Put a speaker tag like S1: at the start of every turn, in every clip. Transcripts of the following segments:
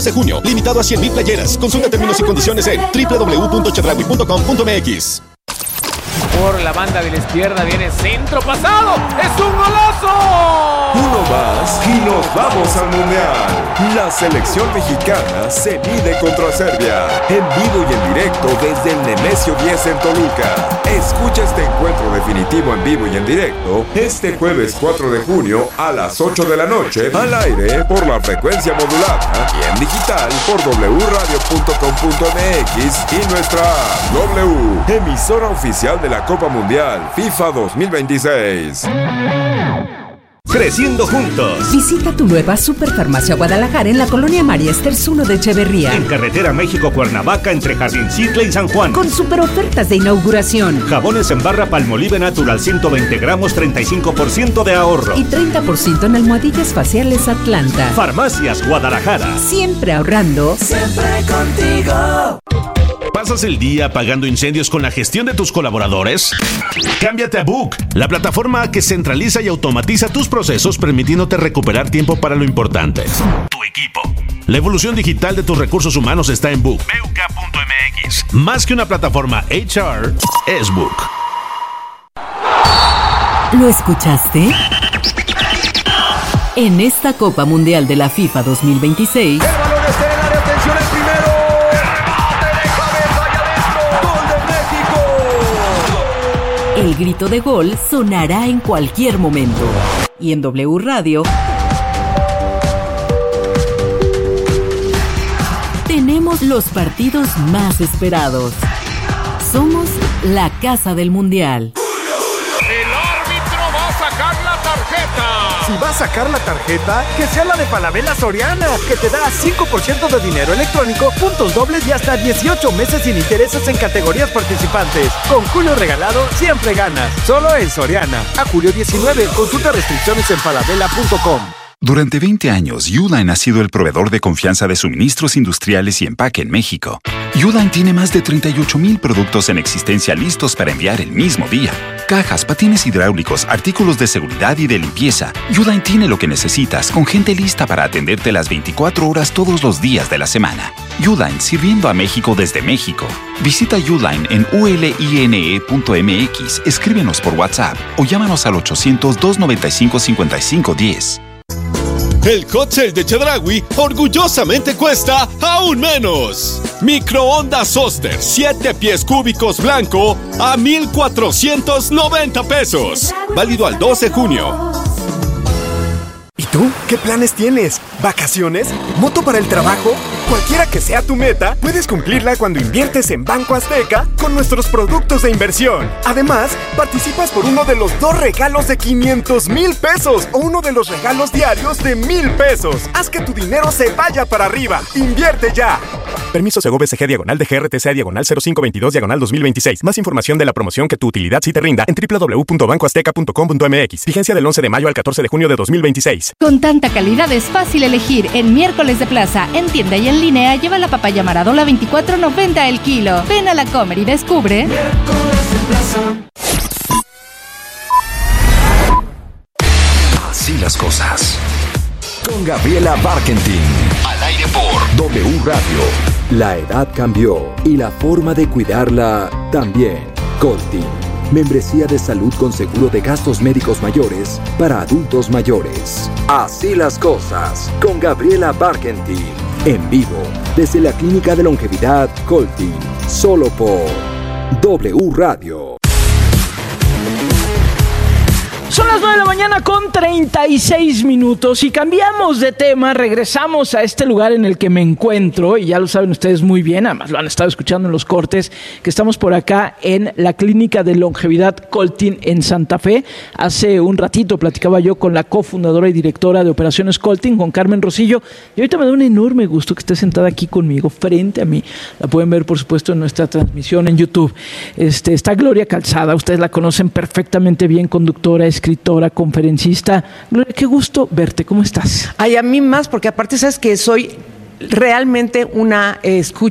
S1: de junio, limitado a 100,000 playeras. Consulta términos y condiciones en www.chedraui.com.mx.
S2: Por la banda de la izquierda viene centro pasado. ¡Es un golazo!
S3: Uno más y nos vamos al Mundial. La selección mexicana se mide contra Serbia. En vivo y en directo desde el Nemesio 10 en Toluca. Escucha este encuentro definitivo en vivo y en directo este jueves 4 de junio a las 8 de la noche al aire por la frecuencia modulada y en digital por wradio.com.mx y nuestra W, emisora oficial de la Copa Mundial FIFA 2026.
S4: Creciendo juntos.
S5: Visita tu nueva Superfarmacia Guadalajara en la colonia María Esters 1 de Echeverría.
S4: En carretera México-Cuernavaca entre Jardincitle y San Juan.
S5: Con super ofertas de inauguración.
S4: Jabones en barra Palmolive Natural 120 gramos, 35% de ahorro.
S5: Y 30% en almohadillas faciales Atlanta.
S4: Farmacias Guadalajara.
S5: Siempre ahorrando.
S6: Siempre contigo.
S7: ¿Pasas el día apagando incendios con la gestión de tus colaboradores? Cámbiate a Book, la plataforma que centraliza y automatiza tus procesos, permitiéndote recuperar tiempo para lo importante: tu equipo. La evolución digital de tus recursos humanos está en Book. BUK.mx. Más que una plataforma HR, es Book.
S5: ¿Lo escuchaste? En esta Copa Mundial de la FIFA 2026... El grito de gol sonará en cualquier momento. Y en W Radio tenemos los partidos más esperados. Somos la Casa del Mundial.
S2: El árbitro va a sacar la tarjeta.
S8: Si va a sacar la tarjeta, que sea la de Falabella Soriana, que te da 5% de dinero electrónico, puntos dobles y hasta 18 meses sin intereses en categorías participantes. Con Julio regalado, siempre ganas. Solo en Soriana. A julio 19, consulta restricciones en falabella.com.
S9: Durante 20 años, Uline ha sido el proveedor de confianza de suministros industriales y empaque en México. Uline tiene más de 38,000 productos en existencia listos para enviar el mismo día. Cajas, patines hidráulicos, artículos de seguridad y de limpieza. Uline tiene lo que necesitas, con gente lista para atenderte las 24 horas todos los días de la semana. Uline, sirviendo a México desde México. Visita Uline en uline.mx, escríbenos por WhatsApp o llámanos al 800-295-5510.
S1: El hot sale de Chedraui orgullosamente cuesta aún menos. Microondas Oster 7 pies cúbicos blanco a 1,490 pesos. Válido al 12 de junio.
S8: ¿Y tú? ¿Qué planes tienes? ¿Vacaciones? ¿Moto para el trabajo? Cualquiera que sea tu meta, puedes cumplirla cuando inviertes en Banco Azteca con nuestros productos de inversión. Además, participas por uno de los 2 regalos de 500,000 pesos o uno de los regalos diarios de 1,000 pesos. Haz que tu dinero se vaya para arriba. ¡Invierte ya! Permiso Segov SG /DGRTC/0522/2026. Más información de la promoción que tu utilidad sí te rinda en www.bancoazteca.com.mx. Vigencia del 11 de mayo al 14 de junio de 2026.
S10: Con tanta calidad es fácil elegir. En Miércoles de Plaza, en tienda y en línea, lleva la papaya Maradola 24.90 el kilo. Ven a la Comer y descubre.
S6: Miércoles de Plaza.
S3: Así las cosas. Con Gabriela Barkentin. Al aire por W Radio.
S11: La edad cambió y la forma de cuidarla también. Coltin. Membresía de salud con seguro de gastos médicos mayores para adultos mayores. Así las cosas. Con Gabriela Barkentin. En vivo. Desde la Clínica de Longevidad Coltin. Solo por W Radio.
S12: Son las 9 de la mañana con 36 minutos y cambiamos de tema, regresamos a este lugar en el que me encuentro y ya lo saben ustedes muy bien, además lo han estado escuchando en los cortes, que estamos por acá en la Clínica de Longevidad Coltin en Santa Fe. Hace un ratito platicaba yo con la cofundadora y directora de Operaciones Coltin, con Carmen Rosillo, y ahorita me da un enorme gusto que esté sentada aquí conmigo, frente a mí. La pueden ver, por supuesto, en nuestra transmisión en YouTube. Está Gloria Calzada, ustedes la conocen perfectamente bien, conductora, escritora, conferencista. Gloria, qué gusto verte, ¿cómo estás?
S13: Ay, a mí más, porque aparte sabes que soy realmente una escucha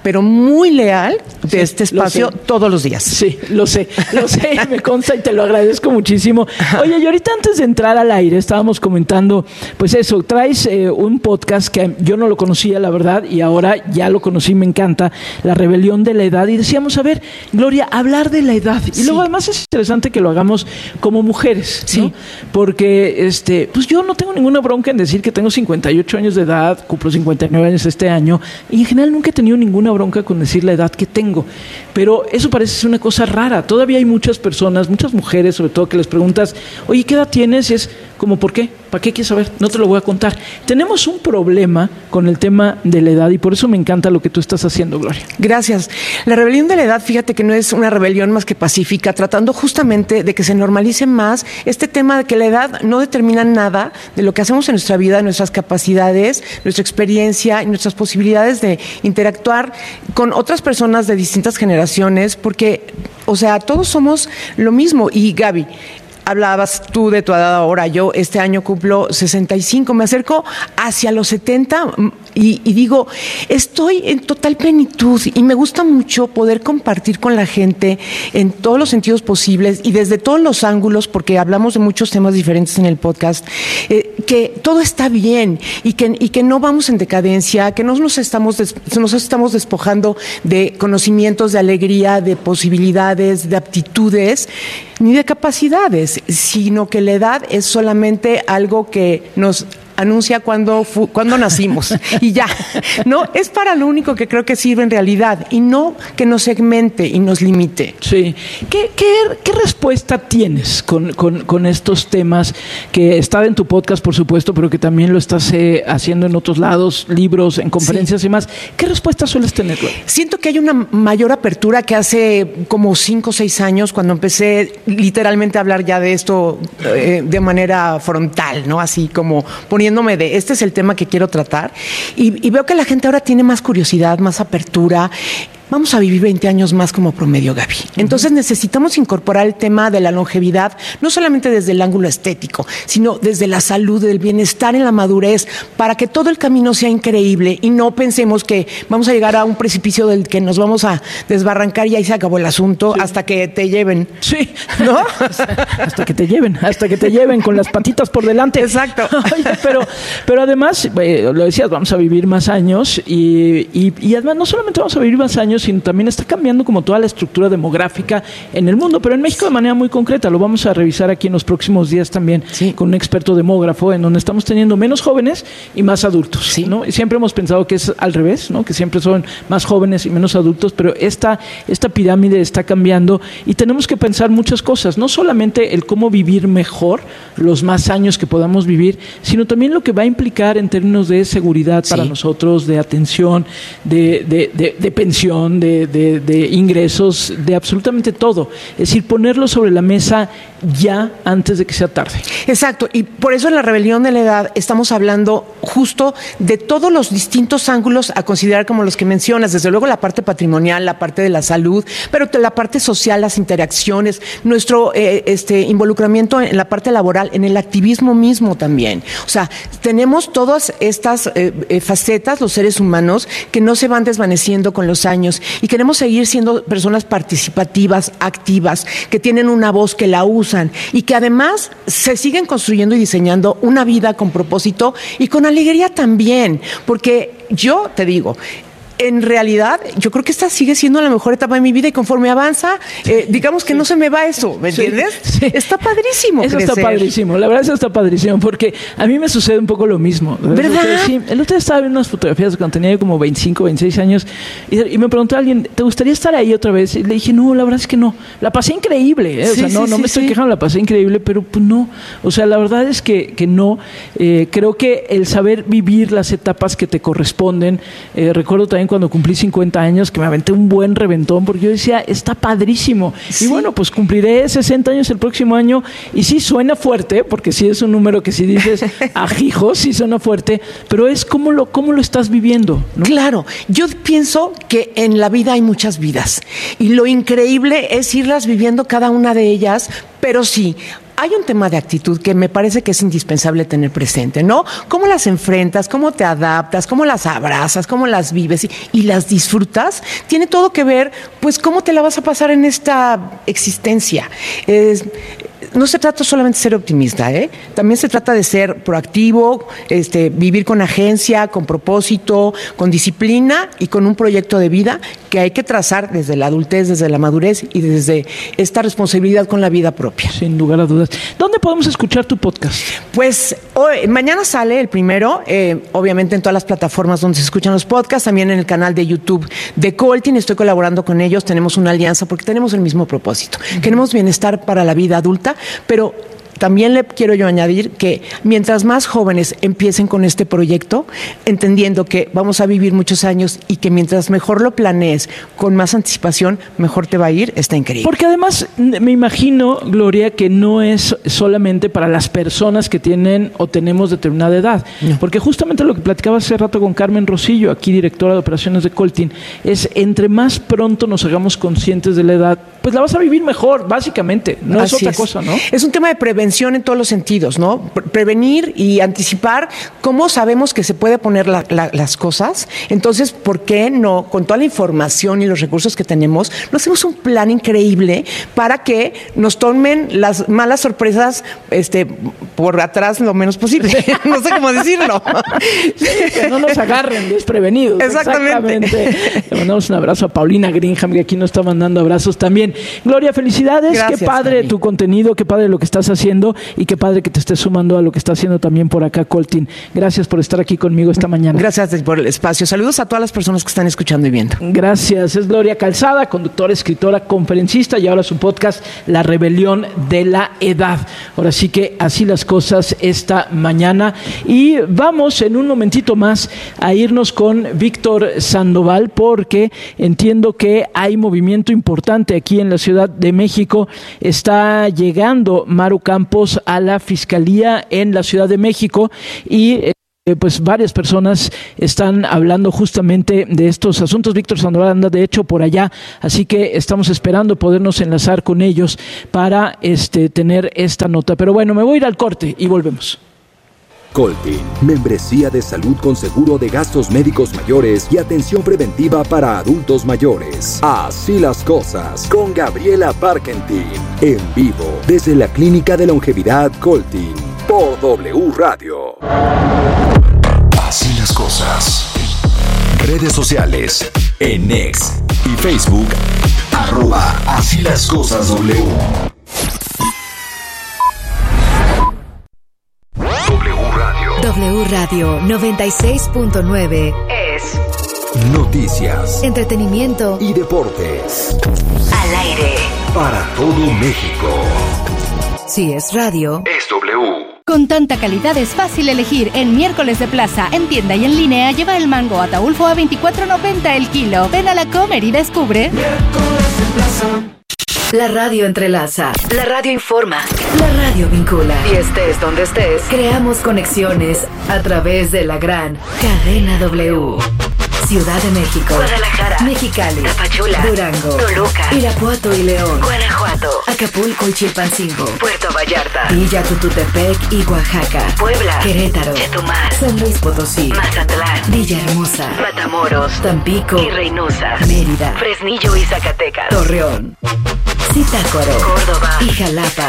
S13: pero muy leal de este espacio todos los días.
S12: Sí, lo sé, me consta y te lo agradezco muchísimo. Oye, y ahorita antes de entrar al aire estábamos comentando, pues eso, traes un podcast que yo no lo conocía, la verdad, y ahora ya lo conocí, me encanta, La Rebelión de la Edad, y decíamos, a ver, Gloria, hablar de la edad, y luego además es interesante que lo hagamos como mujeres, ¿no? Porque, pues yo no tengo ninguna bronca en decir que tengo 58 años de edad, cumplo 59 años este año, y en general nunca he tenido ninguna bronca con decir la edad que tengo, pero eso parece ser una cosa rara. Todavía hay muchas personas, muchas mujeres sobre todo, que les preguntas, oye, ¿qué edad tienes? Y es como, ¿por qué? ¿Para qué quieres saber? No te lo voy a contar. Tenemos un problema con el tema de la edad y por eso me encanta lo que tú estás haciendo, Gloria.
S13: Gracias. La rebelión de la edad, fíjate que no es una rebelión más que pacífica, tratando justamente de que se normalice más este tema de que la edad no determina nada de lo que hacemos en nuestra vida, nuestras capacidades, nuestra experiencia y nuestras posibilidades de interactuar con otras personas de distintas generaciones, porque, o sea, todos somos lo mismo. Y Gaby, hablabas tú de tu edad ahora, yo este año cumplo 65, me acerco hacia los 70 y digo, estoy en total plenitud y me gusta mucho poder compartir con la gente en todos los sentidos posibles y desde todos los ángulos, porque hablamos de muchos temas diferentes en el podcast, que todo está bien y que no vamos en decadencia, que no nos estamos despojando de conocimientos, de alegría, de posibilidades, de aptitudes, ni de capacidades, sino que la edad es solamente algo que nos anuncia cuando nacimos y ya, ¿no? Es para lo único que creo que sirve en realidad y no que nos segmente y nos limite.
S12: Sí. ¿Qué respuesta tienes con estos temas que está en tu podcast, por supuesto, pero que también lo estás haciendo en otros lados, libros, en conferencias y más? ¿Qué respuesta sueles tener?
S13: Siento que hay una mayor apertura que hace como 5 o 6 años cuando empecé literalmente a hablar ya de esto de manera frontal, ¿no? Así como poniéndome de este es el tema que quiero tratar y veo que la gente ahora tiene más curiosidad, más apertura. Vamos a vivir 20 años más como promedio, Gaby. Entonces necesitamos incorporar el tema de la longevidad, no solamente desde el ángulo estético, sino desde la salud, del bienestar en la madurez, para que todo el camino sea increíble y no pensemos que vamos a llegar a un precipicio del que nos vamos a desbarrancar y ahí se acabó el asunto hasta que te lleven.
S12: Sí.
S13: ¿No?
S12: hasta que te lleven con las patitas por delante.
S13: Exacto.
S12: Oye, pero además, lo decías, vamos a vivir más años y además no solamente vamos a vivir más años, sino también está cambiando como toda la estructura demográfica en el mundo, pero en México de manera muy concreta. Lo vamos a revisar aquí en los próximos días también con un experto demógrafo, en donde estamos teniendo menos jóvenes y más adultos, ¿no? Y siempre hemos pensado que es al revés, ¿no? Que siempre son más jóvenes y menos adultos, pero esta pirámide está cambiando y tenemos que pensar muchas cosas, no solamente el cómo vivir mejor los más años que podamos vivir, sino también lo que va a implicar en términos de seguridad para nosotros, de atención, de pensión, de ingresos, de absolutamente todo. Es decir, ponerlo sobre la mesa ya antes de que sea tarde.
S13: Exacto, y por eso en La Rebelión de la Edad estamos hablando justo de todos los distintos ángulos a considerar como los que mencionas, desde luego la parte patrimonial, la parte de la salud, pero la parte social, las interacciones, nuestro involucramiento en la parte laboral, en el activismo mismo también. O sea, tenemos todas estas facetas, los seres humanos, que no se van desvaneciendo con los años y queremos seguir siendo personas participativas, activas, que tienen una voz, que la usan y que además se siguen construyendo y diseñando una vida con propósito y con alegría también, porque yo te digo, en realidad, yo creo que esta sigue siendo la mejor etapa de mi vida y conforme avanza, digamos que no se me va eso, ¿me entiendes?
S12: Sí.
S13: Está padrísimo
S12: eso
S13: crecer.
S12: Está padrísimo, la verdad eso está padrísimo, porque a mí me sucede un poco lo mismo.
S13: ¿Verdad?
S12: Sí, el otro día estaba viendo unas fotografías cuando tenía como 25, 26 años y me preguntó a alguien, ¿te gustaría estar ahí otra vez? Y le dije, no, la verdad es que no. La pasé increíble, o sea, no me estoy quejando, la pasé increíble, pero pues no. O sea, la verdad es que no. Creo que el saber vivir las etapas que te corresponden, recuerdo también cuando cumplí 50 años que me aventé un buen reventón porque yo decía, está padrísimo. Sí. Y bueno, pues cumpliré 60 años el próximo año y sí suena fuerte, porque sí es un número que si dices ajijo, sí suena fuerte, pero es cómo lo estás viviendo, ¿no?
S13: Claro, yo pienso que en la vida hay muchas vidas y lo increíble es irlas viviendo cada una de ellas, pero sí, hay un tema de actitud que me parece que es indispensable tener presente, ¿no? ¿Cómo las enfrentas? ¿Cómo te adaptas? ¿Cómo las abrazas? ¿Cómo las vives? Y las disfrutas. Tiene todo que ver, pues, cómo te la vas a pasar en esta existencia. No se trata solamente de ser optimista, También se trata de ser proactivo, vivir con agencia, con propósito, con disciplina y con un proyecto de vida que hay que trazar desde la adultez, desde la madurez y desde esta responsabilidad con la vida propia.
S12: Sin lugar a dudas. ¿Dónde podemos escuchar tu podcast?
S13: Pues mañana sale el primero, obviamente en todas las plataformas donde se escuchan los podcasts, también en el canal de YouTube de Coltin. Estoy colaborando con ellos, tenemos una alianza porque tenemos el mismo propósito. Queremos bienestar para la vida adulta, pero también le quiero yo añadir que mientras más jóvenes empiecen con este proyecto, entendiendo que vamos a vivir muchos años y que mientras mejor lo planees con más anticipación, mejor te va a ir, está increíble.
S12: Porque además me imagino, Gloria, que no es solamente para las personas que tienen o tenemos determinada edad. No. Porque justamente lo que platicaba hace rato con Carmen Rosillo, aquí directora de operaciones de Coltin, es entre más pronto nos hagamos conscientes de la edad, pues la vas a vivir mejor, básicamente. No es otra cosa, ¿no?
S13: Es un tema de prevención en todos los sentidos, ¿no? Prevenir y anticipar cómo sabemos que se puede poner las cosas. Entonces, ¿por qué no, con toda la información y los recursos que tenemos, no hacemos un plan increíble para que nos tomen las malas sorpresas por atrás lo menos posible? No sé cómo decirlo.
S12: Que no nos agarren desprevenidos.
S13: Exactamente.
S12: Le mandamos un abrazo a Paulina Greenham, que aquí nos está mandando abrazos también. Gloria, felicidades.
S13: Gracias,
S12: qué padre
S13: Javi.
S12: Tu contenido, qué padre lo que estás haciendo y qué padre que te estés sumando a lo que está haciendo también por acá Coltin. Gracias por estar aquí conmigo esta mañana.
S13: Gracias por el espacio. Saludos a todas las personas que están escuchando y viendo.
S12: Gracias. Es Gloria Calzada, conductora, escritora, conferencista y ahora su podcast La Rebelión de la Edad. Ahora sí que así las cosas esta mañana. Y vamos en un momentito más a irnos con Víctor Sandoval porque entiendo que hay movimiento importante aquí en la Ciudad de México. Está llegando Maru Campos a la Fiscalía en la Ciudad de México y pues varias personas están hablando justamente de estos asuntos. Víctor Sandoval anda de hecho por allá, así que estamos esperando podernos enlazar con ellos para tener esta nota. Pero bueno, me voy a ir al corte y volvemos.
S11: Coltin, membresía de salud con seguro de gastos médicos mayores y atención preventiva para adultos mayores. Así las cosas, con Gabriela Parkentin, en vivo, desde la Clínica de Longevidad Coltin, por W Radio.
S3: Así las cosas. Redes sociales, en X y Facebook, @Así las cosas W.
S14: W Radio 96.9 es
S11: noticias,
S14: entretenimiento
S11: y deportes.
S14: Al aire.
S3: Para todo México.
S14: Si es radio,
S3: es W.
S10: Con tanta calidad es fácil elegir. En Miércoles de Plaza, en tienda y en línea, lleva el mango Ataulfo a $24.90 el kilo. Ven a la Comer y descubre.
S6: Miércoles de Plaza.
S14: La radio entrelaza, la radio informa, la radio vincula. Y estés donde estés, creamos conexiones a través de la gran cadena W. Ciudad de México, Guadalajara, Mexicali, Tapachula, Durango, Toluca, Irapuato y León, Guanajuato, Acapulco y Chilpancingo, Puerto Vallarta, Villa Tututepec y Oaxaca, Puebla, Querétaro, Chetumal, San Luis Potosí, Mazatlán, Villahermosa, Matamoros, Tampico y Reynosa, Mérida, Fresnillo y Zacatecas, Torreón, Zitácuaro, Córdoba y Jalapa.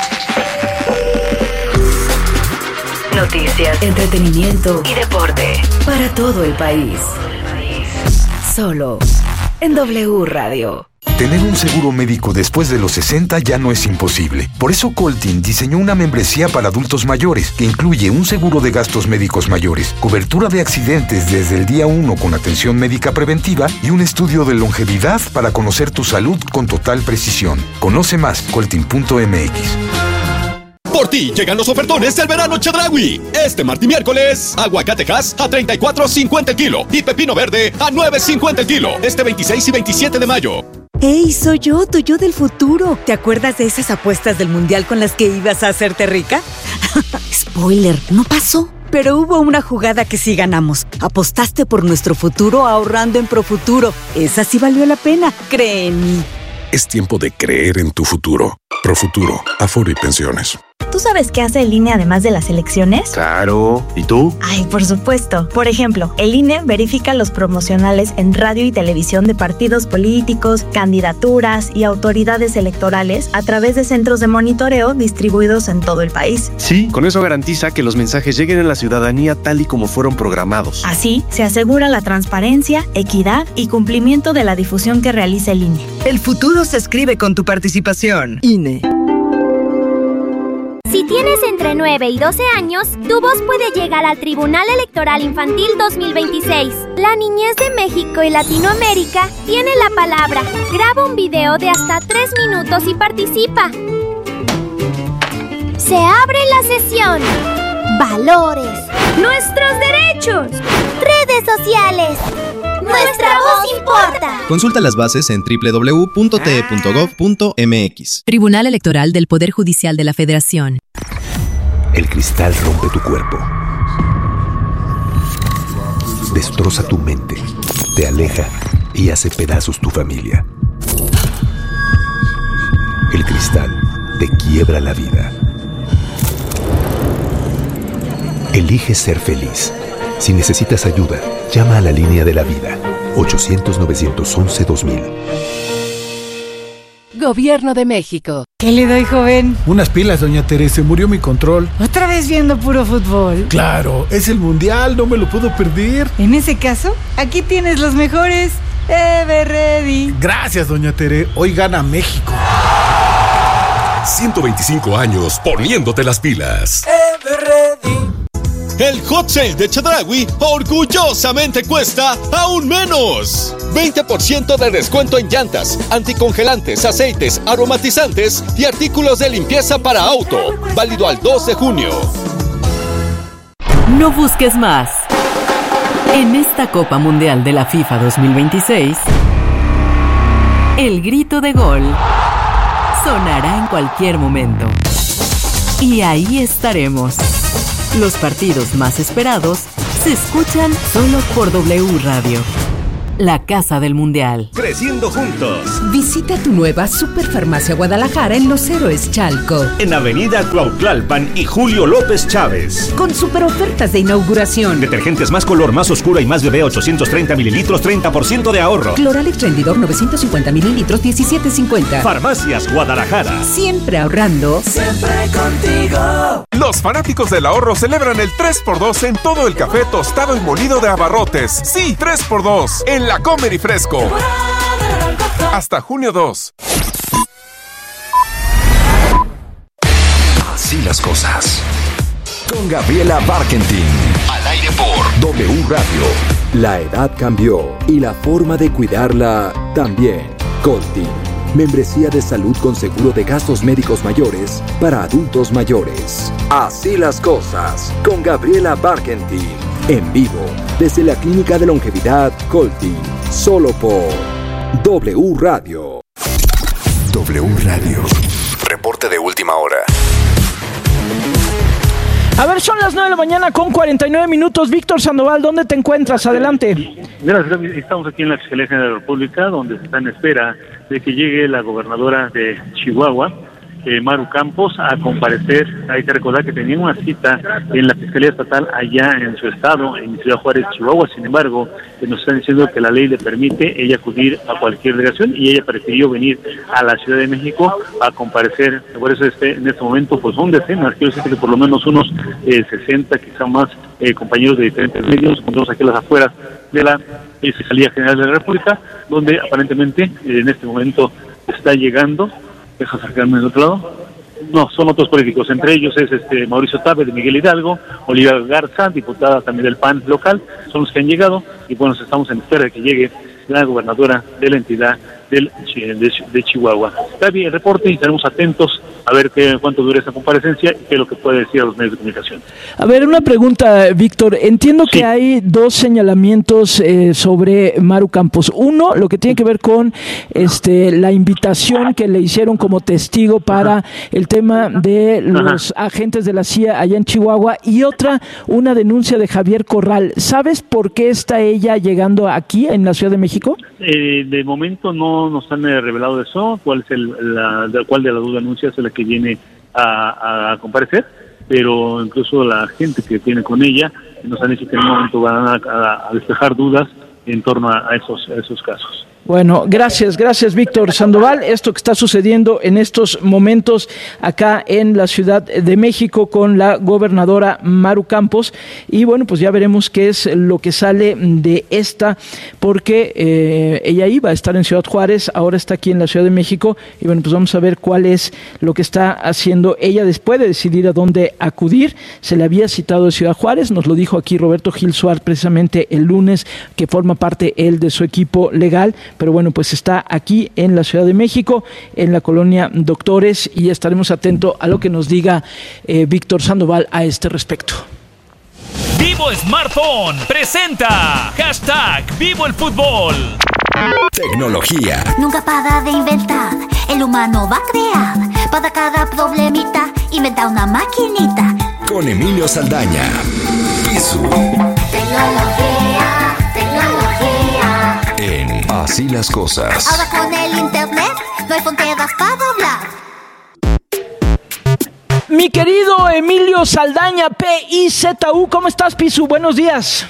S14: Noticias, entretenimiento y deporte para todo el país. Solo en W Radio.
S3: Tener un seguro médico después de los 60 ya no es imposible. Por eso Coltin diseñó una membresía para adultos mayores que incluye un seguro de gastos médicos mayores, cobertura de accidentes desde el día 1 con atención médica preventiva y un estudio de longevidad para conocer tu salud con total precisión. Conoce más, coltin.mx.
S1: Por ti llegan los ofertones del verano Chedraui. Este martes y miércoles, aguacatejas a $34.50 el kilo y pepino verde a $9.50 el kilo. Este 26 y 27 de mayo.
S15: ¡Hey, soy yo, tu yo del futuro! ¿Te acuerdas de esas apuestas del mundial con las que ibas a hacerte rica? Spoiler, no pasó. Pero hubo una jugada que sí ganamos. Apostaste por nuestro futuro ahorrando en Profuturo. Esa sí valió la pena, cree en mí.
S3: Es tiempo de creer en tu futuro.
S16: Profuturo, Afore y Pensiones.
S17: ¿Tú sabes qué hace el INE además de las elecciones?
S16: Claro. ¿Y tú?
S17: Ay, por supuesto. Por ejemplo, el INE verifica los promocionales en radio y televisión de partidos políticos, candidaturas y autoridades electorales a través de centros de monitoreo distribuidos en todo el país.
S18: Sí, con eso garantiza que los mensajes lleguen a la ciudadanía tal y como fueron programados.
S17: Así, se asegura la transparencia, equidad y cumplimiento de la difusión que realiza el INE.
S19: El futuro se escribe con tu participación.
S20: INE.
S21: Si tienes entre 9 y 12 años, tu voz puede llegar al Tribunal Electoral Infantil 2026. La niñez de México y Latinoamérica tiene la palabra. Graba un video de hasta 3 minutos y participa. Se abre la sesión. Valores. Nuestros derechos. Redes sociales. Nuestra voz importa.
S22: Consulta las bases en www.te.gov.mx.
S23: Tribunal Electoral del Poder Judicial de la Federación.
S24: El cristal rompe tu cuerpo. Destroza tu mente. Te aleja y hace pedazos tu familia. El cristal te quiebra la vida. Elige ser feliz. Si necesitas ayuda, llama a la línea de la vida. 800-911-2000.
S5: Gobierno de México.
S25: ¿Qué le doy, joven?
S26: Unas pilas, doña Teresa. Murió mi control.
S25: ¿Otra vez viendo puro fútbol?
S26: Claro, es el mundial, no me lo puedo perder.
S25: En ese caso, aquí tienes los mejores. Everready.
S26: Gracias, doña Tere. Hoy gana México.
S3: 125 años poniéndote las pilas.
S1: Everready. El Hot Sale de Chedraui orgullosamente cuesta aún menos. 20% de descuento en llantas, anticongelantes, aceites, aromatizantes y artículos de limpieza para auto. Válido al 2 de junio.
S5: No busques más. En esta Copa Mundial de la FIFA 2026, el grito de gol sonará en cualquier momento. Y ahí estaremos. Los partidos más esperados se escuchan solo por W Radio, la casa del mundial.
S4: Creciendo juntos.
S27: Visita tu nueva Superfarmacia Guadalajara en Los Héroes Chalco.
S4: En Avenida Cuautlalpan y Julio López Chávez.
S27: Con super ofertas de inauguración.
S4: Detergentes más color, más oscura y más bebé 830 mililitros, 30% de ahorro.
S27: Cloralex Rendidor 950 mililitros, 17.50.
S4: Farmacias Guadalajara.
S27: Siempre ahorrando.
S28: Siempre contigo.
S29: Los fanáticos del ahorro celebran el 3x2 en todo el café tostado y molido de Abarrotes. Sí, 3x2 en La Comer y Fresco. Hasta junio 2.
S3: Así las cosas. Con Gabriela Barkentin. Al aire por W Radio.
S11: La edad cambió y la forma de cuidarla también. Coltin. Membresía de salud con seguro de gastos médicos mayores para adultos mayores. Así las cosas. Con Gabriela Barkentin. En vivo, desde la Clínica de Longevidad Coltin. Solo por W Radio.
S3: W Radio. Reporte de última hora.
S12: A ver, son las 9 de la mañana con 49 minutos. Víctor Sandoval, ¿dónde te encuentras? Adelante.
S30: Gracias, estamos aquí en la Fiscalía General de la República, donde se está en espera de que llegue la gobernadora de Chihuahua, Maru Campos, a comparecer. Hay que recordar que tenía una cita en la Fiscalía Estatal allá en su estado, en Ciudad Juárez, Chihuahua. Sin embargo, nos están diciendo que la ley le permite ella acudir a cualquier delegación y ella prefirió venir a la Ciudad de México a comparecer. Por eso en este momento pues son decenas, quiero decir que por lo menos unos 60, quizá más, compañeros de diferentes medios. Encontramos aquí a las afueras de la Fiscalía General de la República, donde aparentemente en este momento está llegando. Deja acercarme del otro lado. No, son otros políticos, entre ellos es Mauricio Tabe de Miguel Hidalgo, Olivia Garza, diputada también del PAN local, son los que han llegado y bueno, estamos en espera de que llegue la gobernadora de la entidad de Chihuahua. Está bien el reporte y estaremos atentos a ver cuánto dura esta comparecencia y qué es lo que puede decir a los medios de comunicación.
S12: A ver, una pregunta, Víctor. Entiendo que hay dos señalamientos sobre Maru Campos. Uno, lo que tiene que ver con la invitación que le hicieron como testigo para el tema de los agentes de la CIA allá en Chihuahua, y otra, una denuncia de Javier Corral. ¿Sabes por qué está ella llegando aquí en la Ciudad de México?
S30: De momento no no nos han revelado eso, cuál es cuál de las dos denuncias es la que viene a comparecer, pero incluso la gente que tiene con ella nos han dicho que en un momento van a despejar dudas en torno a esos casos.
S12: Bueno, gracias Víctor Sandoval. Esto que está sucediendo en estos momentos acá en la Ciudad de México con la gobernadora Maru Campos, y bueno, pues ya veremos qué es lo que sale de esta, porque ella iba a estar en Ciudad Juárez, ahora está aquí en la Ciudad de México, y bueno, pues vamos a ver cuál es lo que está haciendo ella después de decidir a dónde acudir. Se le había citado de Ciudad Juárez, nos lo dijo aquí Roberto Gil Suárez precisamente el lunes, que forma parte él de su equipo legal, pero bueno, pues está aquí en la Ciudad de México, en la colonia Doctores, y estaremos atentos a lo que nos diga Víctor Sandoval a este respecto.
S2: Vivo Smartphone presenta #Vivo el Fútbol.
S6: Tecnología.
S7: Nunca para de inventar, el humano va a crear. Para cada problemita, inventa una maquinita.
S6: Con Emilio Saldaña. Pisu. En Así las Cosas.
S7: Ahora con el internet no hay fronteras para hablar.
S12: Mi querido Emilio Saldaña, PIZU, ¿cómo estás, Pisu? Buenos días.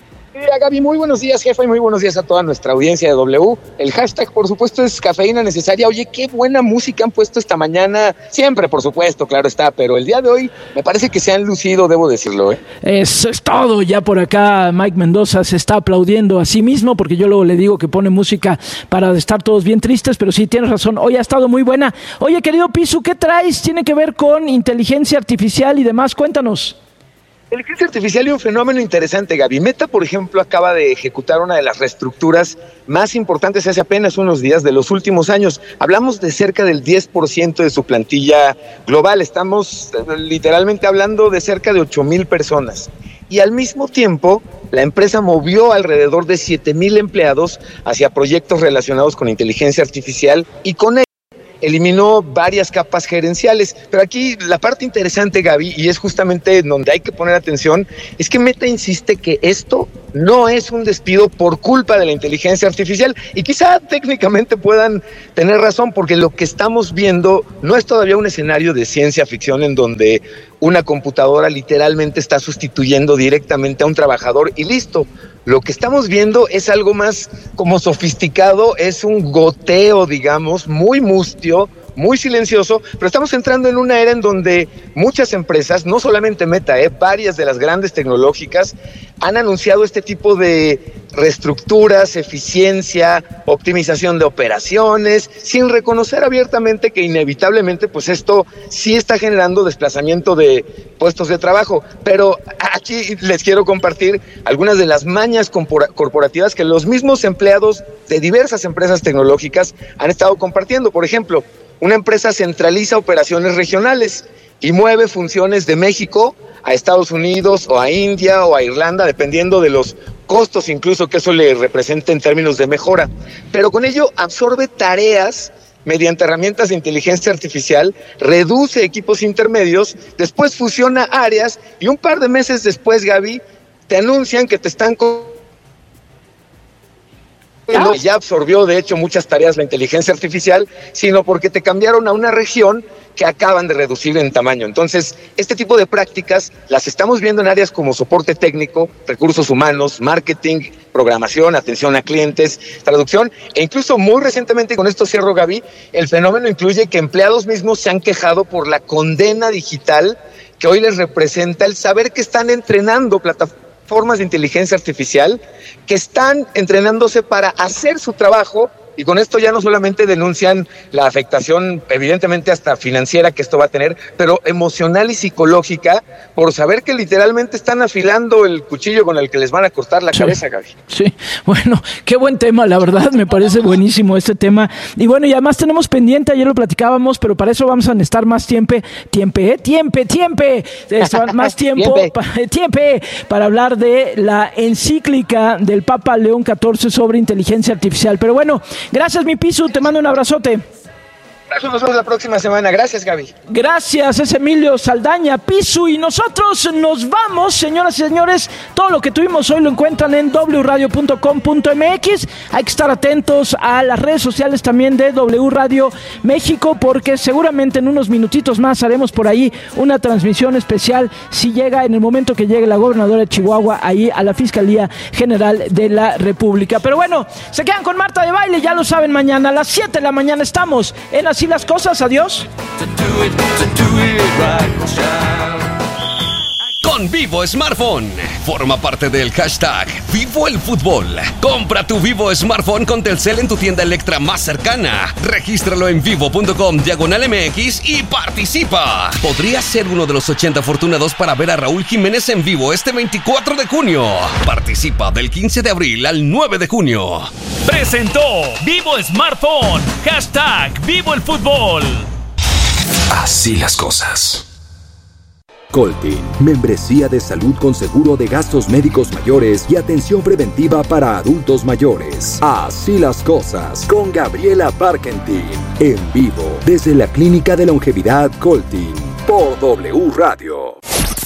S8: Gaby, muy buenos días, jefa, y muy buenos días a toda nuestra audiencia de W. El hashtag, por supuesto, es cafeína necesaria. Oye, qué buena música han puesto esta mañana. Siempre, por supuesto, claro está, pero el día de hoy me parece que se han lucido, debo decirlo.
S12: Eso es todo. Ya por acá Mike Mendoza se está aplaudiendo a sí mismo, porque yo luego le digo que pone música para estar todos bien tristes, pero sí, tienes razón, hoy ha estado muy buena. Oye, querido Pisu, ¿qué traes? Tiene que ver con inteligencia artificial y demás, cuéntanos.
S8: La inteligencia artificial y un fenómeno interesante, Gaby. Meta, por ejemplo, acaba de ejecutar una de las reestructuras más importantes hace apenas unos días de los últimos años. Hablamos de cerca del 10% de su plantilla global. Estamos literalmente hablando de cerca de 8,000 personas. Y al mismo tiempo, la empresa movió alrededor de 7,000 empleados hacia proyectos relacionados con inteligencia artificial y con eliminó varias capas gerenciales. Pero aquí la parte interesante, Gaby, y es justamente donde hay que poner atención, es que Meta insiste que esto no es un despido por culpa de la inteligencia artificial, y quizá técnicamente puedan tener razón, porque lo que estamos viendo no es todavía un escenario de ciencia ficción en donde una computadora literalmente está sustituyendo directamente a un trabajador y listo. Lo que estamos viendo es algo más como sofisticado, es un goteo, digamos, muy mustio, muy silencioso, pero estamos entrando en una era en donde muchas empresas, no solamente Meta, varias de las grandes tecnológicas, han anunciado este tipo de reestructuras, eficiencia, optimización de operaciones, sin reconocer abiertamente que inevitablemente pues esto sí está generando desplazamiento de puestos de trabajo. Pero aquí les quiero compartir algunas de las mañas corporativas que los mismos empleados de diversas empresas tecnológicas han estado compartiendo. Por ejemplo, una empresa centraliza operaciones regionales y mueve funciones de México a Estados Unidos o a India o a Irlanda, dependiendo de los costos incluso que eso le representa en términos de mejora. Pero con ello absorbe tareas mediante herramientas de inteligencia artificial, reduce equipos intermedios, después fusiona áreas y un par de meses después, Gaby, te anuncian que te están ya absorbió de hecho muchas tareas la inteligencia artificial, sino porque te cambiaron a una región que acaban de reducir en tamaño. Entonces, este tipo de prácticas las estamos viendo en áreas como soporte técnico, recursos humanos, marketing, programación, atención a clientes, traducción, e incluso muy recientemente, con esto cierro, Gaby, el fenómeno incluye que empleados mismos se han quejado por la condena digital que hoy les representa el saber que están entrenando plataformas de inteligencia artificial que están entrenándose para hacer su trabajo, y con esto ya no solamente denuncian la afectación, evidentemente hasta financiera que esto va a tener, pero emocional y psicológica, por saber que literalmente están afilando el cuchillo con el que les van a cortar la cabeza, Gaby.
S12: Sí, bueno, qué buen tema, la verdad, me parece buenísimo este tema. Y bueno, y además tenemos pendiente, ayer lo platicábamos, pero para eso vamos a necesitar más tiempo para hablar de la encíclica del Papa León XIV sobre inteligencia artificial. Pero bueno, gracias, mi Pisu, te mando un abrazote.
S8: Nos vemos la próxima semana. Gracias, Gaby.
S12: Gracias, es Emilio Saldaña, Pisu. Y nosotros nos vamos, señoras y señores. Todo lo que tuvimos hoy lo encuentran en wradio.com.mx. Hay que estar atentos a las redes sociales también de W Radio México, porque seguramente en unos minutitos más haremos por ahí una transmisión especial, si llega, en el momento que llegue la gobernadora de Chihuahua ahí a la Fiscalía General de la República. Pero bueno, se quedan con Marta de Baile, ya lo saben, mañana a las 7 de la mañana estamos en Así las Cosas. Adiós.
S1: Con Vivo Smartphone. Forma parte del hashtag Vivo el Fútbol. Compra tu Vivo Smartphone con Telcel en tu tienda Electra más cercana. Regístralo en vivo.com/MX y participa. Podrías ser uno de los 80 afortunados para ver a Raúl Jiménez en vivo este 24 de junio. Participa del 15 de abril al 9 de junio.
S2: Presentó Vivo Smartphone. Hashtag Vivo el Fútbol.
S6: Así las cosas.
S11: Coltin, membresía de salud con seguro de gastos médicos mayores y atención preventiva para adultos mayores. Así las cosas, con Gabriela Barkentin, en vivo desde la Clínica de Longevidad Coltin, por W Radio.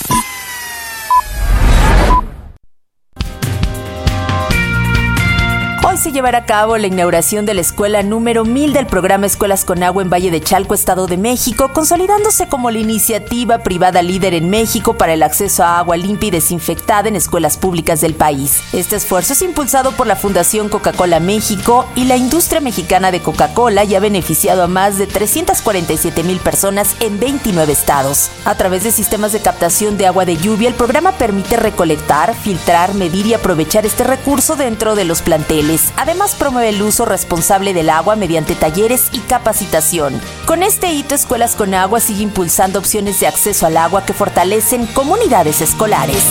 S9: Hoy se llevará a cabo la inauguración de la escuela número 1000 del programa Escuelas con Agua en Valle de Chalco, Estado de México, consolidándose como la iniciativa privada líder en México para el acceso a agua limpia y desinfectada en escuelas públicas del país. Este esfuerzo es impulsado por la Fundación Coca-Cola México y la industria mexicana de Coca-Cola y ha beneficiado a más de 347,000 personas en 29 estados. A través de sistemas de captación de agua de lluvia, el programa permite recolectar, filtrar, medir y aprovechar este recurso dentro de los planteles. Además, promueve el uso responsable del agua mediante talleres y capacitación. Con este hito, Escuelas con Agua sigue impulsando opciones de acceso al agua que fortalecen comunidades escolares.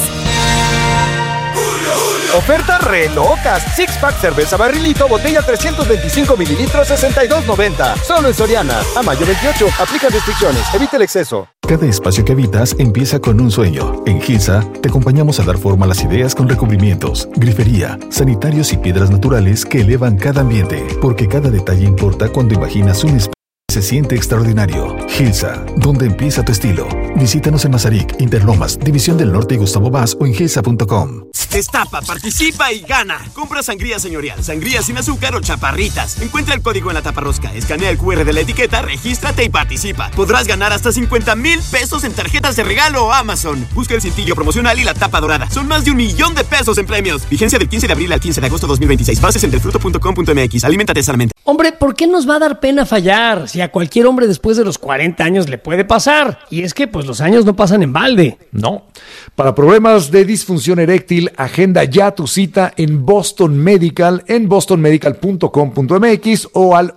S10: Ofertas re locas. Six Pack cerveza barrilito, botella 325 mililitros, $62.90. Solo en Soriana. A mayo 28. Aplica restricciones. Evita el exceso.
S24: Cada espacio que habitas empieza con un sueño. En Gilsa te acompañamos a dar forma a las ideas con recubrimientos, grifería, sanitarios y piedras naturales que elevan cada ambiente. Porque cada detalle importa cuando imaginas un espacio. Se siente extraordinario. Gilsa, donde empieza tu estilo. Visítanos en Mazarik, Interlomas, División del Norte y Gustavo Vaz o en gilsa.com.
S13: Destapa, participa y gana. Compra sangría señorial, sangría sin azúcar o chaparritas. Encuentra el código en la taparrosca, escanea el QR de la etiqueta, regístrate y participa. Podrás ganar hasta 50,000 pesos en tarjetas de regalo o Amazon. Busca el cintillo promocional y la tapa dorada. Son más de 1 millón de pesos en premios. Vigencia del 15 de abril al 15 de agosto 2026. Bases en delfruto.com.mx. Aliméntate sanamente.
S14: Hombre, ¿por qué nos va a dar pena fallar? Si a cualquier hombre después de los 40 años le puede pasar. Y es que, pues, los años no pasan en balde.
S15: No. Para problemas de disfunción eréctil, agenda ya tu cita en Boston Medical, en bostonmedical.com.mx o al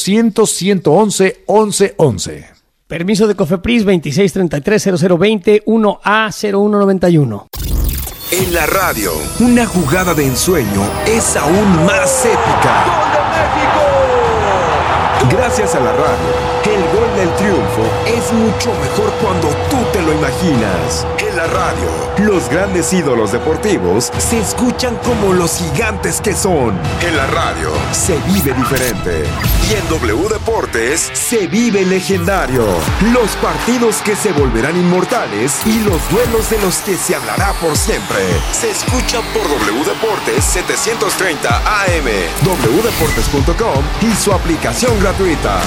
S15: 800-111-1111.
S14: Permiso de COFEPRIS 2633-0020 1A0191.
S3: En la radio, una jugada de ensueño es aún más épica. ¡Gol de México! Gracias a la radio, el gol del triunfo es mucho mejor cuando tú te lo imaginas. En la radio, los grandes ídolos deportivos se escuchan como los gigantes que son. En la radio, se vive diferente. Y en W Deportes, se vive legendario. Los partidos que se volverán inmortales y los duelos de los que se hablará por siempre. Se escucha por W Deportes 730 AM, wdeportes.com y su aplicación gratuita.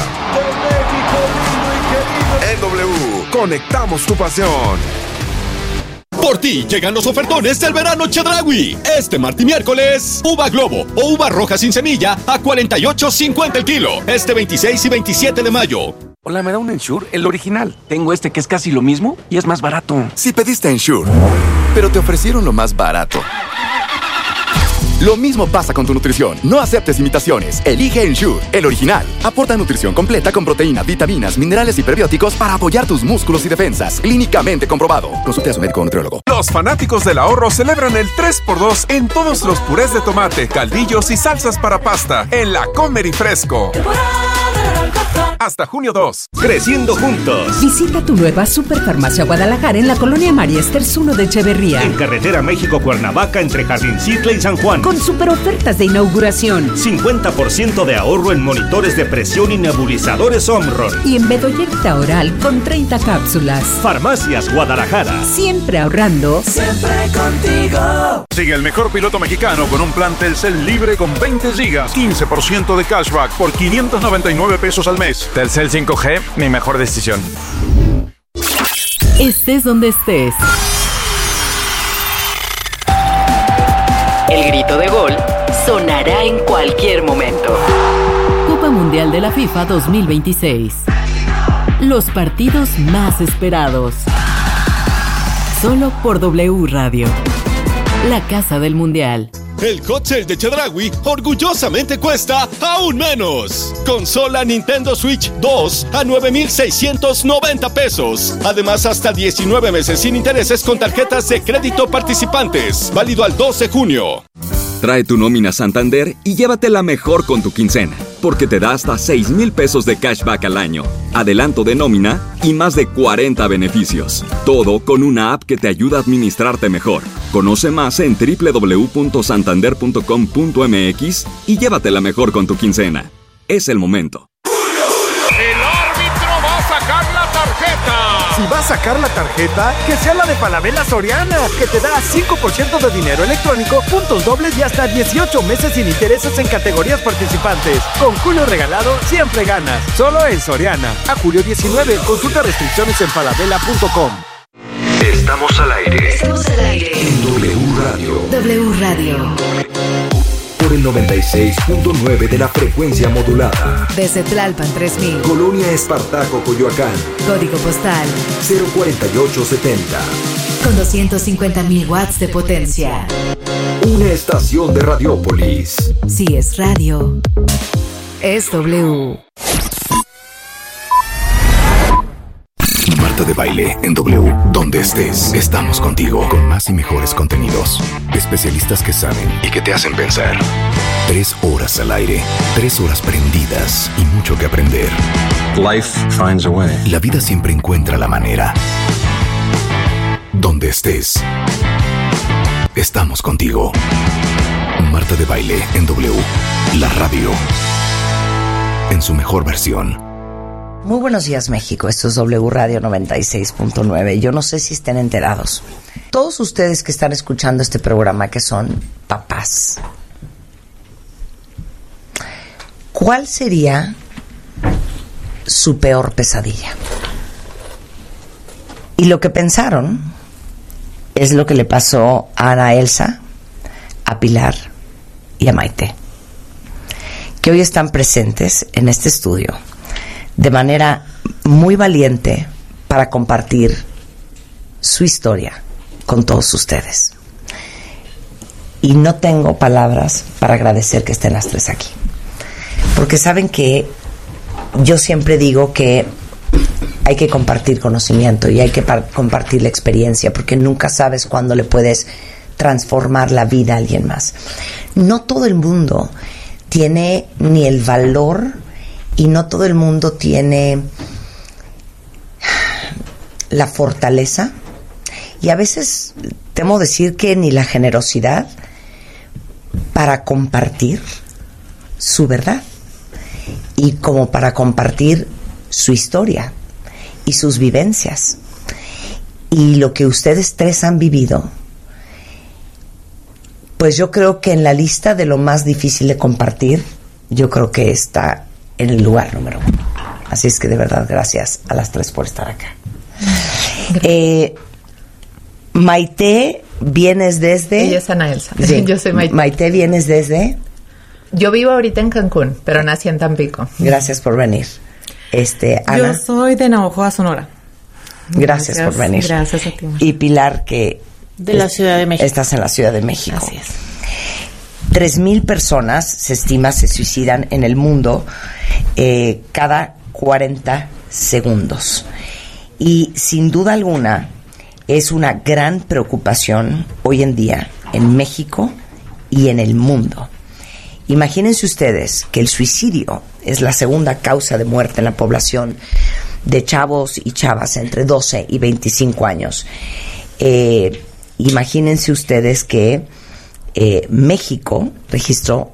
S3: En W, conectamos tu pasión.
S1: Por ti llegan los ofertones del verano Chedraui. Este martes y miércoles, uva Globo o uva roja sin semilla a $48.50 el kilo. Este 26 y 27 de mayo.
S16: Hola, ¿me da un Ensure? El original. Tengo este que es casi lo mismo y es más barato.
S6: Si pediste Ensure, pero te ofrecieron lo más barato. Lo mismo pasa con tu nutrición. No aceptes imitaciones. Elige Ensure, el original. Aporta nutrición completa con proteínas, vitaminas, minerales y prebióticos para apoyar tus músculos y defensas. Clínicamente comprobado. Consulte a su médico o nutriólogo.
S29: Los fanáticos del ahorro celebran el 3x2 en todos los purés de tomate, caldillos y salsas para pasta en La Comer y Fresco. Hasta junio 2.
S4: Creciendo juntos.
S27: Visita tu nueva Superfarmacia Guadalajara en la colonia María Esters 1 de Echeverría.
S4: En carretera México-Cuernavaca entre Jardincitle y San Juan.
S27: Con super ofertas de inauguración.
S4: 50% de ahorro en monitores de presión y nebulizadores Omron.
S27: Y en Bedoyecta Oral con 30 cápsulas.
S4: Farmacias Guadalajara.
S27: Siempre ahorrando.
S28: Siempre contigo.
S5: Sigue el mejor piloto mexicano con un plan Telcel libre con 20 gigas, 15% de cashback por 599 pesos al mes.
S17: Telcel 5G, mi mejor decisión.
S27: Estés donde estés.
S18: El grito de gol sonará en cualquier momento.
S27: Copa Mundial de la FIFA 2026. Los partidos más esperados. Solo por W Radio. La casa del Mundial.
S1: El Hot Sale de Chedraui orgullosamente cuesta aún menos. Consola Nintendo Switch 2 a 9,690 pesos. Además, hasta 19 meses sin intereses con tarjetas de crédito participantes. Válido al 12 de junio.
S6: Trae tu nómina Santander y llévatela mejor con tu quincena, porque te da hasta 6,000 pesos de cashback al año, adelanto de nómina y más de 40 beneficios. Todo con una app que te ayuda a administrarte mejor. Conoce más en www.santander.com.mx y llévatela mejor con tu quincena. Es el momento.
S19: ¡El árbitro va a sacar la tarjeta!
S10: Si va a sacar la tarjeta, que sea la de Falabella Soriana, que te da 5% de dinero electrónico, puntos dobles y hasta 18 meses sin intereses en categorías participantes. Con Julio regalado, siempre ganas. Solo en Soriana. A julio 19. Consulta restricciones en falabella.com.
S11: Estamos al aire.
S27: Estamos al aire.
S11: En W Radio.
S27: W Radio.
S11: Por el 96.9 de la frecuencia modulada.
S27: Desde Tlalpan 3000.
S11: Colonia Espartaco, Coyoacán.
S27: Código postal
S11: 04870.
S27: Con 250,000 watts de potencia.
S11: Una estación de Radiópolis.
S27: Si es radio, es W.
S11: Marta de Baile en W. Donde estés, estamos contigo. Con más y mejores contenidos. Especialistas que saben y que te hacen pensar. 3 horas al aire. 3 horas prendidas y mucho que aprender.
S20: Life finds a way.
S11: La vida siempre encuentra la manera. Donde estés, estamos contigo. Marta de Baile en W. La radio. En su mejor versión.
S21: Muy buenos días, México. Esto es W Radio 96.9. Yo no sé si estén enterados. Todos ustedes que están escuchando este programa, que son papás, ¿cuál sería su peor pesadilla? Y lo que pensaron es lo que le pasó a Ana Elsa, a Pilar y a Maite, que hoy están presentes en este estudio de manera muy valiente para compartir su historia con todos ustedes. Y no tengo palabras para agradecer que estén las tres aquí. Porque saben que yo siempre digo que hay que compartir conocimiento y hay que compartir la experiencia, porque nunca sabes cuándo le puedes transformar la vida a alguien más. No todo el mundo tiene ni el valor y no todo el mundo tiene la fortaleza, y a veces temo decir que ni la generosidad para compartir su verdad y como para compartir su historia y sus vivencias. Y lo que ustedes tres han vivido, pues yo creo que en la lista de lo más difícil de compartir, yo creo que está en el lugar número 1. Así es que de verdad, gracias a las tres por estar acá. Maite, vienes desde...
S22: Ella es Ana Elsa.
S21: Sí.
S22: Yo soy Maite.
S21: Maite, vienes desde...
S22: Yo vivo ahorita en Cancún, pero nací en Tampico.
S21: Gracias por venir. Ana.
S22: Yo soy de Navajoa, Sonora.
S21: Gracias por venir.
S22: Gracias a ti.
S21: Y Pilar, que...
S22: De la Ciudad de México.
S21: Estás en la Ciudad de México.
S22: Así es.
S21: 3,000 personas, se estima, se suicidan en el mundo cada 40 segundos. Y sin duda alguna, es una gran preocupación hoy en día en México y en el mundo. Imagínense ustedes que el suicidio es la segunda causa de muerte en la población de chavos y chavas entre 12 y 25 años. Imagínense ustedes que México registró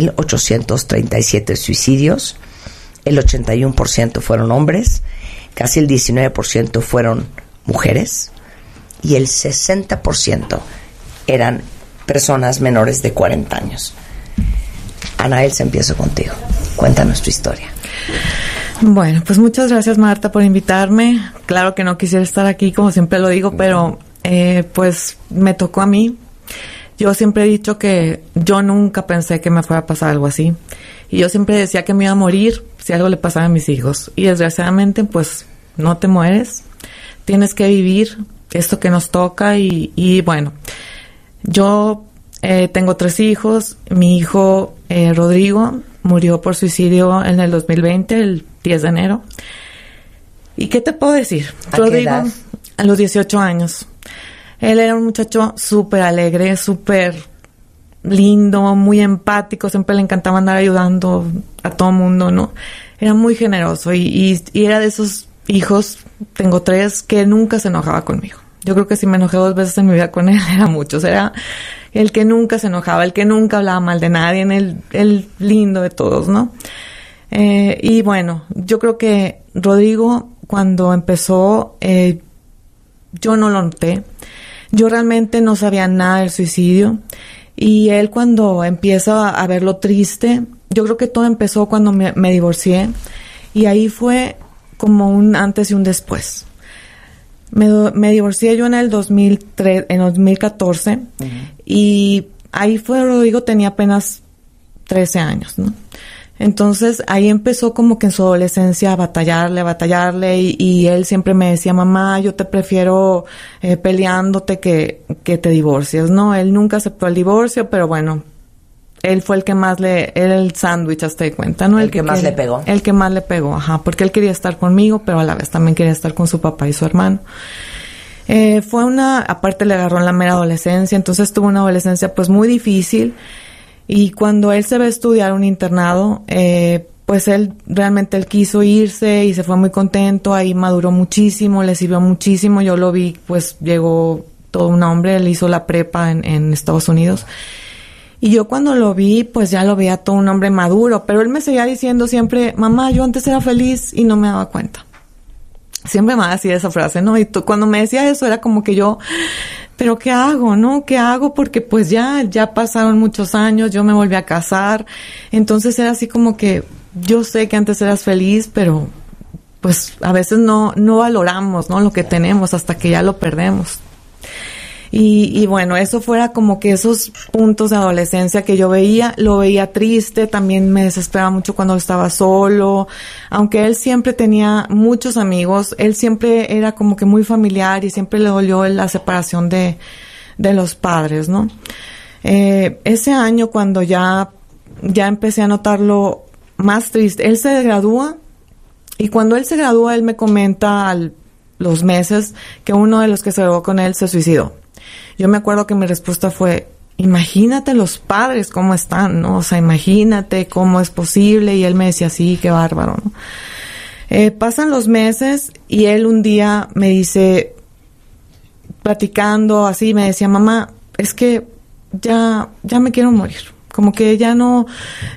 S21: 8,837 suicidios, el 81% fueron hombres, casi el 19% fueron mujeres y el 60% eran personas menores de 40 años. Ana Elsa, empiezo contigo. Cuéntanos tu historia.
S22: Bueno, pues muchas gracias, Marta, por invitarme. Claro que no quisiera estar aquí, como siempre lo digo, pero pues me tocó a mí. Yo siempre he dicho que yo nunca pensé que me fuera a pasar algo así. Y yo siempre decía que me iba a morir si algo le pasaba a mis hijos. Y desgraciadamente, pues, no te mueres. Tienes que vivir esto que nos toca. Y bueno, yo tengo 3 hijos. Mi hijo, Rodrigo, murió por suicidio en el 2020, el 10 de enero. ¿Y qué te puedo decir?
S21: ¿A
S22: Rodrigo,
S21: qué edad?
S22: a los 18 años. Él era un muchacho súper alegre, súper lindo, muy empático, siempre le encantaba andar ayudando a todo mundo, ¿no? Era muy generoso y era de esos hijos, tengo 3, que nunca se enojaba conmigo. Yo creo que si me enojé 2 veces en mi vida con él, era mucho. O sea, era el que nunca se enojaba, el que nunca hablaba mal de nadie, el lindo de todos, ¿no? Y bueno, yo creo que Rodrigo, cuando empezó, yo no lo noté. Yo realmente no sabía nada del suicidio. Y él, cuando empieza a verlo triste, yo creo que todo empezó cuando me divorcié. Y ahí fue como un antes y un después. Me divorcié yo en el 2014. Uh-huh. Y ahí fue, Rodrigo tenía apenas 13 años, ¿no? Entonces ahí empezó como que en su adolescencia a batallarle y él siempre me decía, mamá, yo te prefiero peleándote que te divorcies, ¿no? Él nunca aceptó el divorcio, pero bueno, él fue el que más era el sándwich, hasta de cuenta, ¿no?
S21: El que más le pegó.
S22: El que más le pegó, ajá, porque él quería estar conmigo, pero a la vez también quería estar con su papá y su hermano. Aparte le agarró en la mera adolescencia, entonces tuvo una adolescencia pues muy difícil. Y cuando él se va a estudiar un internado, pues él quiso irse y se fue muy contento, ahí maduró muchísimo, le sirvió muchísimo, yo lo vi, pues llegó todo un hombre, él hizo la prepa en Estados Unidos. Y yo cuando lo vi, pues ya lo veía todo un hombre maduro, pero él me seguía diciendo siempre, mamá, yo antes era feliz y no me daba cuenta. Siempre me decía esa frase, ¿no? Y cuando me decía eso era como que yo, pero ¿qué hago, no? ¿Qué hago? Porque pues ya pasaron muchos años, yo me volví a casar, entonces era así como que yo sé que antes eras feliz, pero pues a veces no valoramos, ¿no? Lo que tenemos hasta que ya lo perdemos. Y bueno, eso fuera como que esos puntos de adolescencia que yo lo veía triste, también me desesperaba mucho cuando estaba solo, aunque él siempre tenía muchos amigos, él siempre era como que muy familiar y siempre le dolió la separación de los padres, ¿no? Ese año cuando ya empecé a notarlo más triste, él se gradúa y cuando él se gradúa, él me comenta los meses que uno de los que se graduó con él se suicidó. Yo me acuerdo que mi respuesta fue, imagínate los padres cómo están, ¿no? O sea, imagínate cómo es posible. Y él me decía, sí, qué bárbaro, ¿no? Pasan los meses y él un día me dice, platicando así, me decía, mamá, es que ya me quiero morir. Como que ya no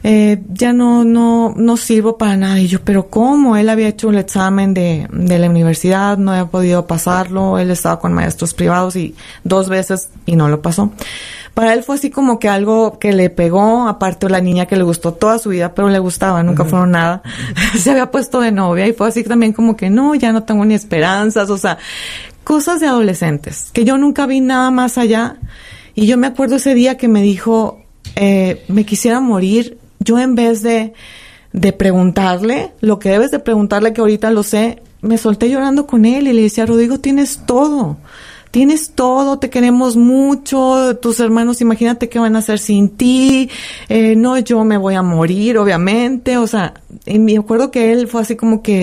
S22: sirvo para nada. Y yo, ¿pero cómo? Él había hecho el examen de la universidad, no había podido pasarlo, él estaba con maestros privados y 2 veces y no lo pasó. Para él fue así como que algo que le pegó, aparte la niña que le gustó toda su vida, pero le gustaba, nunca fueron nada. Se había puesto de novia y fue así también como que no, ya no tengo ni esperanzas, o sea, cosas de adolescentes, que yo nunca vi nada más allá. Y yo me acuerdo ese día que me dijo, me quisiera morir, yo en vez de preguntarle lo que debes de preguntarle, que ahorita lo sé, me solté llorando con él y le decía, Rodrigo, tienes todo, te queremos mucho, tus hermanos, imagínate qué van a hacer sin ti, no, yo me voy a morir, obviamente, o sea, y me acuerdo que él fue así como que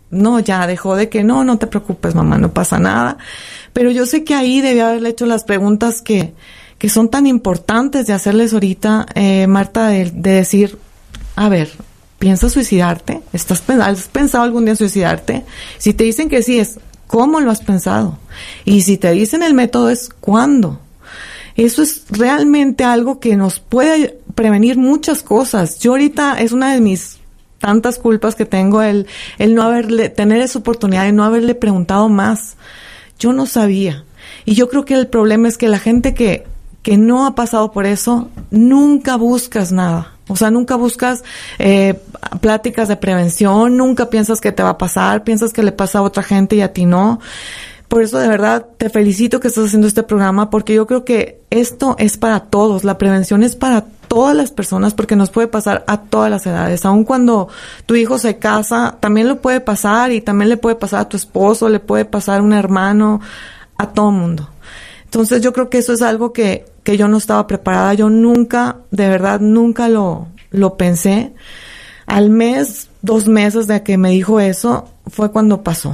S22: no, ya dejó de que no te preocupes, mamá, no pasa nada. Pero yo sé que ahí debía haberle hecho las preguntas que son tan importantes de hacerles ahorita, Marta, de decir, a ver, ¿piensas suicidarte? ¿Has pensado algún día suicidarte? Si te dicen que sí, es ¿cómo lo has pensado? Y si te dicen el método, es ¿cuándo? Eso es realmente algo que nos puede prevenir muchas cosas. Yo ahorita es una de mis tantas culpas que tengo el no tener esa oportunidad de no haberle preguntado más. Yo no sabía. Y yo creo que el problema es que la gente que no ha pasado por eso, nunca buscas nada. O sea, nunca buscas pláticas de prevención, nunca piensas que te va a pasar, piensas que le pasa a otra gente y a ti no. Por eso, de verdad, te felicito que estás haciendo este programa, porque yo creo que esto es para todos. La prevención es para todas las personas, porque nos puede pasar a todas las edades. Aun cuando tu hijo se casa, también lo puede pasar, y también le puede pasar a tu esposo, le puede pasar a un hermano, a todo mundo. Entonces, yo creo que eso es algo que yo no estaba preparada. Yo nunca, de verdad, nunca lo pensé. Al mes, 2 meses de que me dijo eso, fue cuando pasó.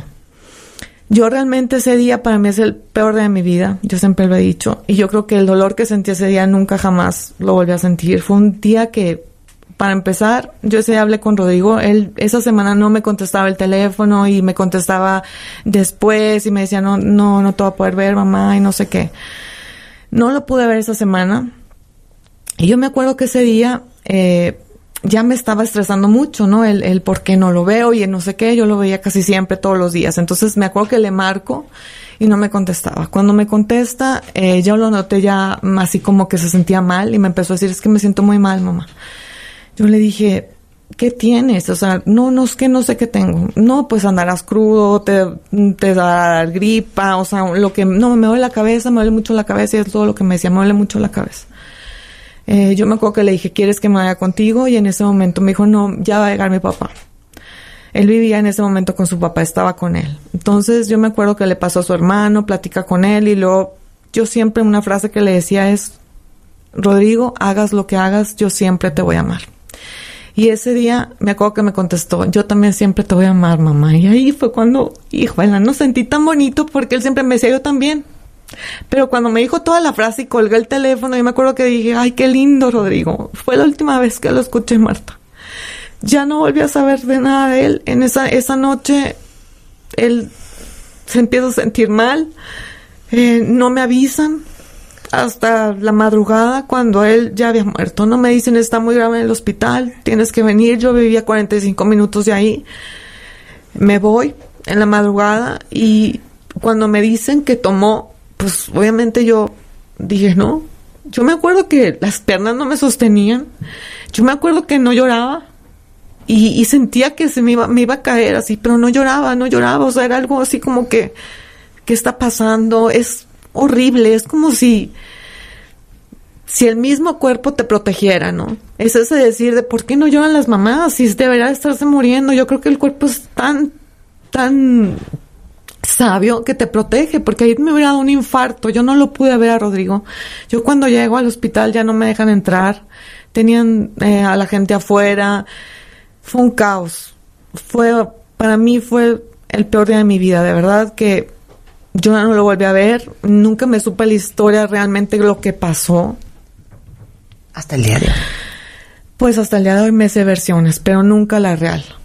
S22: Yo realmente ese día para mí es el peor día de mi vida, yo siempre lo he dicho, y yo creo que el dolor que sentí ese día nunca jamás lo volví a sentir. Fue un día que, para empezar, yo ese día hablé con Rodrigo, él esa semana no me contestaba el teléfono y me contestaba después y me decía no te voy a poder ver, mamá, y no sé qué. No lo pude ver esa semana, y yo me acuerdo que ese día ya me estaba estresando mucho, ¿no? El por qué no lo veo y el no sé qué. Yo lo veía casi siempre, todos los días. Entonces me acuerdo que le marco y no me contestaba. Cuando me contesta, yo lo noté ya así como que se sentía mal y me empezó a decir, es que me siento muy mal, mamá. Yo le dije, ¿qué tienes? O sea, no, es que no sé qué tengo. No, pues andarás crudo, te dará gripa, o sea, me duele la cabeza, me duele mucho la cabeza, y es todo lo que me decía, me duele mucho la cabeza. Yo me acuerdo que le dije, ¿quieres que me vaya contigo? Y en ese momento me dijo, no, ya va a llegar mi papá. Él vivía en ese momento con su papá, estaba con él. Entonces yo me acuerdo que le pasó a su hermano, platica con él, y luego yo siempre una frase que le decía es, Rodrigo, hagas lo que hagas, yo siempre te voy a amar. Y ese día me acuerdo que me contestó, yo también siempre te voy a amar, mamá. Y ahí fue cuando, híjole, no sentí tan bonito, porque él siempre me decía, yo también. Pero cuando me dijo toda la frase y colgué el teléfono, yo me acuerdo que dije, ay, qué lindo, Rodrigo. Fue la última vez que lo escuché, Marta. Ya no volví a saber de nada de él. En esa noche, él se empieza a sentir mal. No me avisan hasta la madrugada cuando él ya había muerto. No me dicen, está muy grave en el hospital, tienes que venir. Yo vivía 45 minutos de ahí. Me voy en la madrugada y cuando me dicen que tomó, pues obviamente yo dije, no. Yo me acuerdo que las piernas no me sostenían. Yo me acuerdo que no lloraba. Y sentía que me iba a caer así, pero no lloraba. O sea, era algo así como que, ¿qué está pasando? Es horrible. Es como si el mismo cuerpo te protegiera, ¿no? Es ese decir de ¿por qué no lloran las mamás? Si debería estarse muriendo. Yo creo que el cuerpo es tan sabio que te protege, porque ahí me hubiera dado un infarto. Yo no lo pude ver a Rodrigo. Yo cuando llego al hospital ya no me dejan entrar. Tenían a la gente afuera. Fue un caos. Para mí fue el peor día de mi vida. De verdad que yo no lo volví a ver. Nunca me supe la historia realmente lo que pasó.
S21: ¿Hasta el día de hoy?
S22: Pues hasta el día de hoy me sé versiones, pero nunca la real.